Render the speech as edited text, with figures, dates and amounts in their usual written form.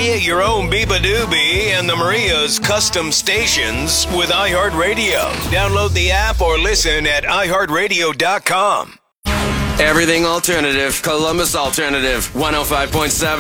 Create your own Biba Doobie and the Maria's custom stations with iHeartRadio. Download the app or listen at iHeartRadio.com. Everything alternative. Columbus Alternative 105.7.